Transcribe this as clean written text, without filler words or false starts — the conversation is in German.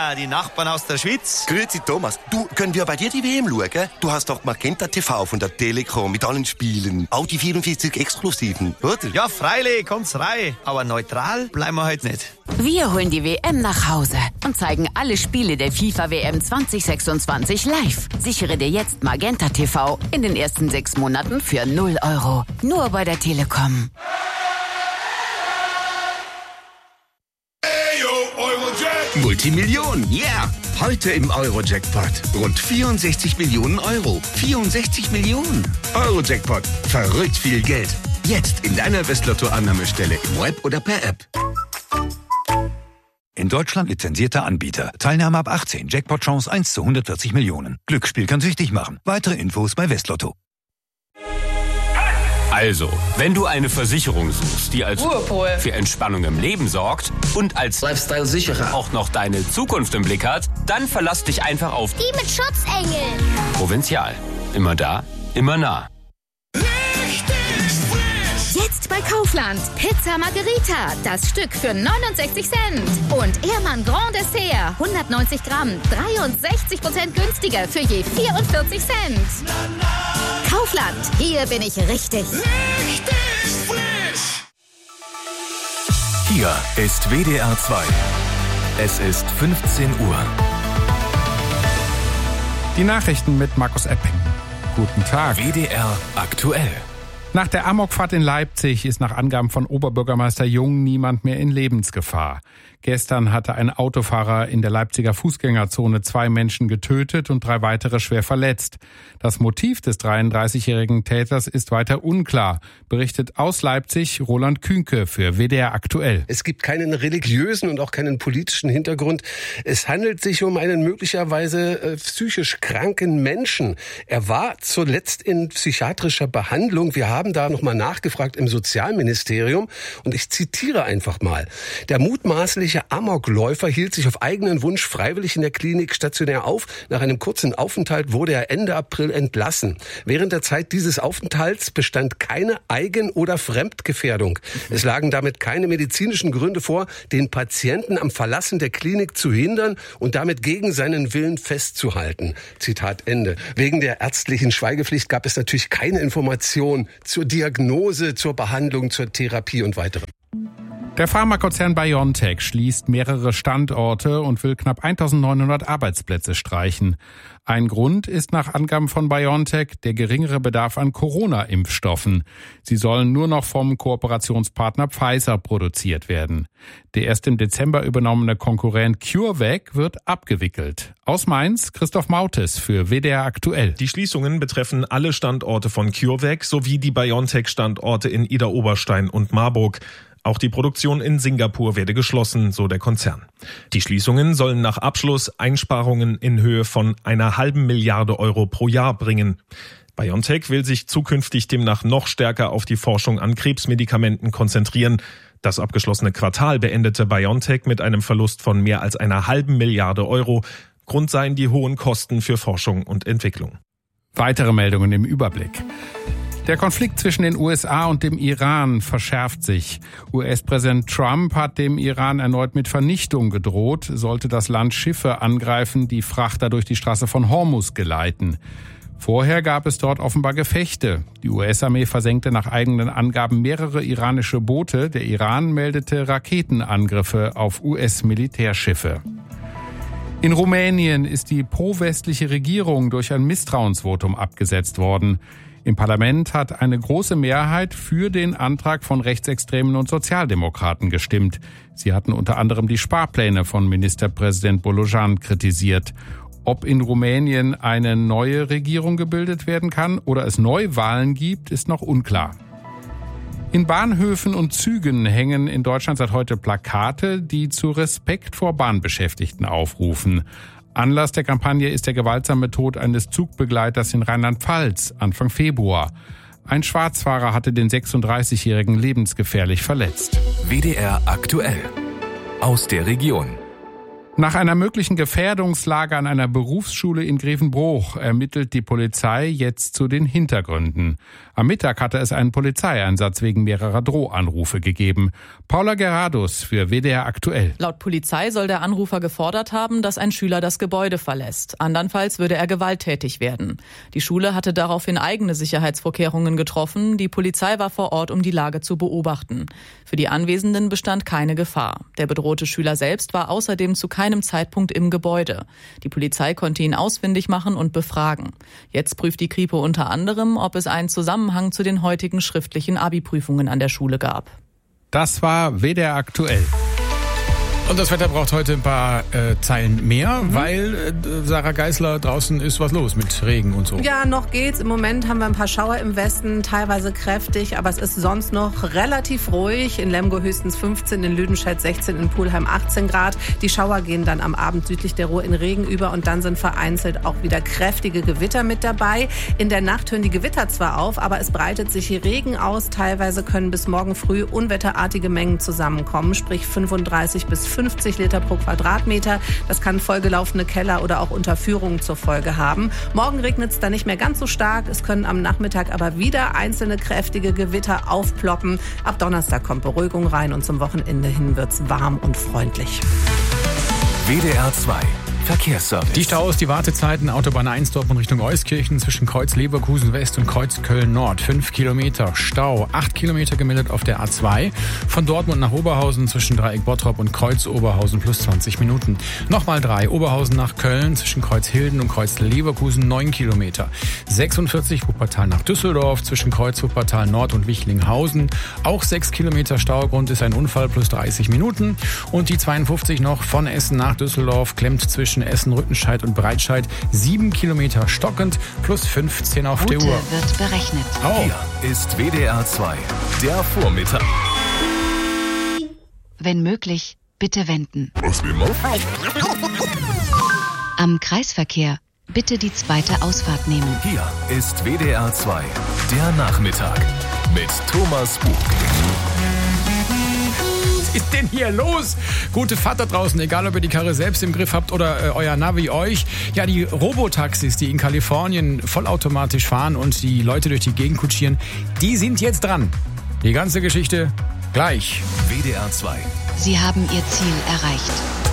die Nachbarn aus der Schweiz. Grüezi Thomas, du, können wir bei dir die WM schauen? Du hast doch Magenta TV von der Telekom mit allen Spielen. Auch die 44 Exklusiven, oder? Ja, freilich, kommt's rein. Aber neutral bleiben wir heute nicht. Wir holen die WM nach Hause und zeigen alle Spiele der FIFA-WM 2026 live. Sichere dir jetzt Magenta TV in den ersten 6 Monaten für 0 €. Nur bei der Telekom. Multimillionen, yeah! Heute im Euro-Jackpot. Rund 64 Millionen Euro. 64 Millionen. Euro-Jackpot. Verrückt viel Geld. Jetzt in deiner Westlotto-Annahmestelle im Web oder per App. In Deutschland lizenzierter Anbieter. Teilnahme ab 18. Jackpot-Chance 1 zu 140 Millionen. Glücksspiel kann süchtig machen. Weitere Infos bei Westlotto. Also, wenn du eine Versicherung suchst, die als Ruhepol für Entspannung im Leben sorgt und als Lifestyle-Sicherer auch noch deine Zukunft im Blick hat, dann verlass dich einfach auf die mit Schutzengel. Provinzial. Immer da, immer nah. Jetzt bei Kaufland. Pizza Margherita. Das Stück für 69 Cent. Und Ehrmann Grand Dessert. 190 Gramm. 63% günstiger für je 44 Cent. Kaufland. Hier bin ich richtig. Richtig frisch. Hier ist WDR 2. Es ist 15 Uhr. Die Nachrichten mit Markus Epping. Guten Tag. WDR aktuell. Nach der Amokfahrt in Leipzig ist nach Angaben von Oberbürgermeister Jung niemand mehr in Lebensgefahr. Gestern hatte ein Autofahrer in der Leipziger Fußgängerzone 2 Menschen getötet und 3 weitere schwer verletzt. Das Motiv des 33-jährigen Täters ist weiter unklar, berichtet aus Leipzig Roland Kühnke für WDR aktuell. Es gibt keinen religiösen und auch keinen politischen Hintergrund. Es handelt sich um einen möglicherweise psychisch kranken Menschen. Er war zuletzt in psychiatrischer Behandlung. Wir haben da nochmal nachgefragt im Sozialministerium und ich zitiere einfach mal. Der mutmaßliche Amokläufer hielt sich auf eigenen Wunsch freiwillig in der Klinik stationär auf. Nach einem kurzen Aufenthalt wurde er Ende April entlassen. Während der Zeit dieses Aufenthalts bestand keine Eigen- oder Fremdgefährdung. Es lagen damit keine medizinischen Gründe vor, den Patienten am Verlassen der Klinik zu hindern und damit gegen seinen Willen festzuhalten. Zitat Ende. Wegen der ärztlichen Schweigepflicht gab es natürlich keine Information zur Diagnose, zur Behandlung, zur Therapie und weiterem. Der Pharmakonzern BioNTech schließt mehrere Standorte und will knapp 1900 Arbeitsplätze streichen. Ein Grund ist nach Angaben von BioNTech der geringere Bedarf an Corona-Impfstoffen. Sie sollen nur noch vom Kooperationspartner Pfizer produziert werden. Der erst im Dezember übernommene Konkurrent CureVac wird abgewickelt. Aus Mainz, Christoph Mautes für WDR aktuell. Die Schließungen betreffen alle Standorte von CureVac sowie die BioNTech-Standorte in Idar-Oberstein und Marburg. Auch die Produktion in Singapur werde geschlossen, so der Konzern. Die Schließungen sollen nach Abschluss Einsparungen in Höhe von 1,5 Milliarde Euro pro Jahr bringen. BioNTech will sich zukünftig demnach noch stärker auf die Forschung an Krebsmedikamenten konzentrieren. Das abgeschlossene Quartal beendete BioNTech mit einem Verlust von mehr als 1,5 Milliarde Euro. Grund seien die hohen Kosten für Forschung und Entwicklung. Weitere Meldungen im Überblick. Der Konflikt zwischen den USA und dem Iran verschärft sich. US-Präsident Trump hat dem Iran erneut mit Vernichtung gedroht, sollte das Land Schiffe angreifen, die Frachter durch die Straße von Hormuz geleiten. Vorher gab es dort offenbar Gefechte. Die US-Armee versenkte nach eigenen Angaben mehrere iranische Boote. Der Iran meldete Raketenangriffe auf US-Militärschiffe. In Rumänien ist die pro-westliche Regierung durch ein Misstrauensvotum abgesetzt worden. Im Parlament hat eine große Mehrheit für den Antrag von Rechtsextremen und Sozialdemokraten gestimmt. Sie hatten unter anderem die Sparpläne von Ministerpräsident Bolojan kritisiert. Ob in Rumänien eine neue Regierung gebildet werden kann oder es Neuwahlen gibt, ist noch unklar. In Bahnhöfen und Zügen hängen in Deutschland seit heute Plakate, die zu Respekt vor Bahnbeschäftigten aufrufen. Anlass der Kampagne ist der gewaltsame Tod eines Zugbegleiters in Rheinland-Pfalz Anfang Februar. Ein Schwarzfahrer hatte den 36-Jährigen lebensgefährlich verletzt. WDR aktuell. Aus der Region. Nach einer möglichen Gefährdungslage an einer Berufsschule in Grevenbroich ermittelt die Polizei jetzt zu den Hintergründen. Am Mittag hatte es einen Polizeieinsatz wegen mehrerer Drohanrufe gegeben. Paula Gerardus für WDR aktuell. Laut Polizei soll der Anrufer gefordert haben, dass ein Schüler das Gebäude verlässt. Andernfalls würde er gewalttätig werden. Die Schule hatte daraufhin eigene Sicherheitsvorkehrungen getroffen. Die Polizei war vor Ort, um die Lage zu beobachten. Für die Anwesenden bestand keine Gefahr. Der bedrohte Schüler selbst war außerdem zu keinem Zeitpunkt im Gebäude. Die Polizei konnte ihn ausfindig machen und befragen. Jetzt prüft die Kripo unter anderem, ob es einen Zusammenhang zu den heutigen schriftlichen Abi-Prüfungen an der Schule gab. Das war WDR aktuell. Und das Wetter braucht heute ein paar Zeilen mehr, weil Sarah Geisler, draußen ist was los mit Regen und so. Ja, noch geht's. Im Moment haben wir ein paar Schauer im Westen, teilweise kräftig, aber es ist sonst noch relativ ruhig. In Lemgo höchstens 15, in Lüdenscheid 16, in Pulheim 18 Grad. Die Schauer gehen dann am Abend südlich der Ruhr in Regen über und dann sind vereinzelt auch wieder kräftige Gewitter mit dabei. In der Nacht hören die Gewitter zwar auf, aber es breitet sich hier Regen aus. Teilweise können bis morgen früh unwetterartige Mengen zusammenkommen, sprich 35 bis 50 Liter pro Quadratmeter. Das kann vollgelaufene Keller oder auch Unterführungen zur Folge haben. Morgen regnet es dann nicht mehr ganz so stark. Es können am Nachmittag aber wieder einzelne kräftige Gewitter aufploppen. Ab Donnerstag kommt Beruhigung rein und zum Wochenende hin wird es warm und freundlich. WDR 2 Verkehrsservice. Die Staus, die Wartezeiten, Autobahn 1 Dortmund Richtung Euskirchen zwischen Kreuz Leverkusen West und Kreuz Köln Nord. 5 Kilometer Stau, 8 Kilometer gemeldet auf der A2. Von Dortmund nach Oberhausen zwischen Dreieck Bottrop und Kreuz Oberhausen plus 20 Minuten. Nochmal 3, Oberhausen nach Köln zwischen Kreuz Hilden und Kreuz Leverkusen 9 Kilometer. 46 Wuppertal nach Düsseldorf zwischen Kreuz Wuppertal Nord und Wichlinghausen. Auch 6 Kilometer Stau, Grund ist ein Unfall plus 30 Minuten. Und die 52 noch von Essen nach Düsseldorf klemmt zwischen Essen, Rüttenscheid und Breitscheid 7 Kilometer stockend plus 15 auf Route der Uhr. wird berechnet. Hier ist WDR 2, der Vormittag. Wenn möglich, bitte wenden. Was will man? Am Kreisverkehr bitte die zweite Ausfahrt nehmen. Hier ist WDR 2, der Nachmittag mit Thomas Bug. Was ist denn hier los? Gute Fahrt da draußen, egal ob ihr die Karre selbst im Griff habt oder euer Navi euch. Ja, die Robotaxis, die in Kalifornien vollautomatisch fahren und die Leute durch die Gegend kutschieren, die sind jetzt dran. Die ganze Geschichte gleich. WDR 2. Sie haben Ihr Ziel erreicht.